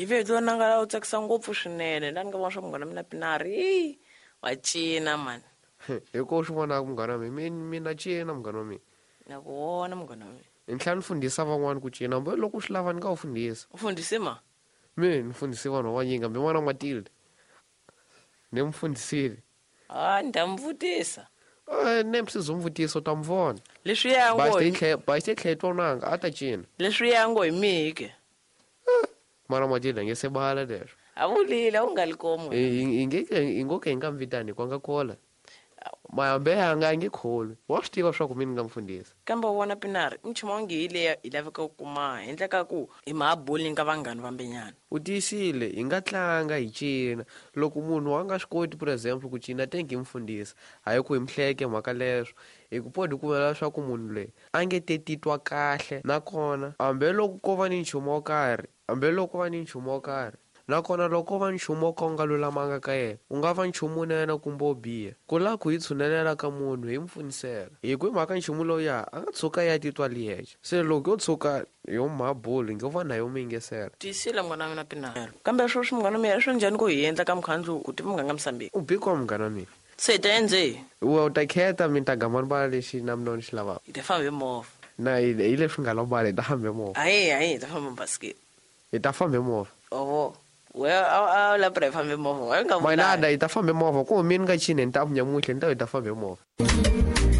hi vito na nga u tsakisa ngopfu swinene la ni nga vona swa munghana mina Pinari wa cina mani hikuva swi vonaka munghana wa mina cina munghana wa mina na ku vona munghana wa mina ni tlhela ni fundhisa van'wana ku cina hambi loko u swi lava ni nga wu fundhisa u fundhise ma ni fundhise vanhu vanyingi hambi n'wana Matilde ni mu fundhisile ni ta mi vutisa ne msizomvutisa u ta mi vona leswi yango basite tlhetwananga a ta cina leswi yango hi mike mara Matilde nge se bala leswo a vulile a wu nga likomo ingoke hi nga mi vitani kwa nga kola mayambe a nge kholi wa swi tiva swa ku mina ni nga mi fundhisa kambe u vona Pinari nchumu wa nge hi leyi hi laveka ku kuma henhla ka ku hi mahaboli ka vanghani vambenyana u tiyisile hi nga tlanga hi cina loko munhu a nga swi koti for example ku cina tengi hi mi fundhisa hayi ku hi mihleke mhaka leswo hi ku podi ku vela swa ku munhu loyi a nge te titwa kahle nakona hambi loko ko va ni nchumu wo karhi nakona loko va nchumu wo ka u nga lulamanga ka yena u nga va nchumu wunene kumbe wo biha ku la ku hi tshunelela ka munhu hi mi fundhisela hi ku hi mhaka nchumu lowuya a nga tshuka ya titwa liyexe se loko yo tshuka hi yo mahaboli nge va na yo mi yingesela tiyisile munghana wa mina Pinari kambe sweswi munghana wa mina swi njhani ku hi endla ka mukhandlu ku tiva muganga Msambiki u bikwa munghana wa mina se hi ta endze u ta kheta mi ta gama ribala lexi na mina ni xi lavaka hi ta famba hi movha na hi leswi nga lombala hi ta famba hi movha hayi hi ta famba basiketi hi ta famba hi movha a lapra hi famba hi movha wa nga manada hi ta famba hi movha ku mina nga cini ni ta nyamuhle ni ta hi ta famba hi movha